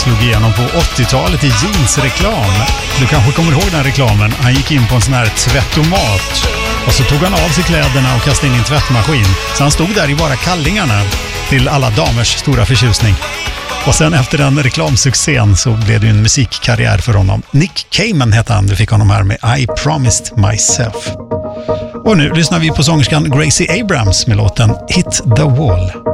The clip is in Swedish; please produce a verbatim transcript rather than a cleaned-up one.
slog igenom på åttiotalet i jeansreklam. Du kanske kommer ihåg den reklamen. Han gick in på en sån här tvättomat och så tog han av sig kläderna och kastade in i en tvättmaskin. Så han stod där i bara kallingarna till alla damers stora förtjusning. Och sen efter den reklamsuccén så blev det en musikkarriär för honom. Nick Cayman hette han, du fick honom här med I Promised Myself. Och nu lyssnar vi på sångerskan Gracie Abrams med låten Hit the Wall.